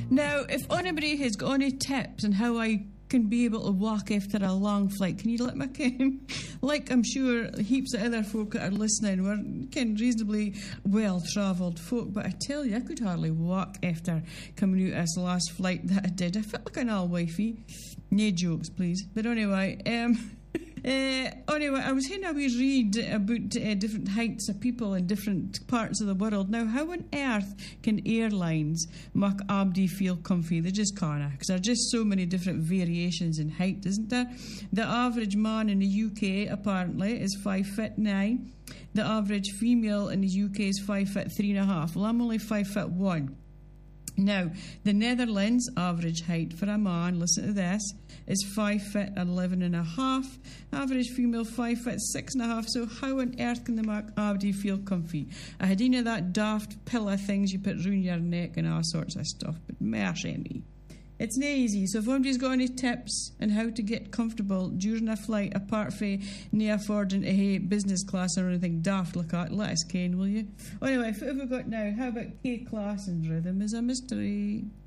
Now, if anybody has got any tips on how I can be able to walk after a long flight, can you let me ken? Like I'm sure heaps of other folk that are listening, we're reasonably well-travelled folk, but I tell you, I could hardly walk after coming out this last flight that I did. I felt like an old wifey. No jokes, please. But anyway, I was having a wee read about different heights of people in different parts of the world. Now, how on earth can airlines make abdy feel comfy? They just can't, because there are just so many different variations in height, isn't there? The average man in the UK, apparently, is 5'9". The average female in the UK is 5'3.5". Well, I'm only 5'1". Now, the Netherlands average height for a man, listen to this, is 5'11.5". Average female 5'6.5". So how on earth can they make abdy feel comfy? I had any of that daft pillow things you put round your neck and all sorts of stuff, but mercy me. It's not easy. So if anybody's got any tips on how to get comfortable during a flight, apart from not affording to have business class or anything daft like that, let us ken, will you? Anyway, what have we got now? How about K-Class and Rhythm is a Mystery?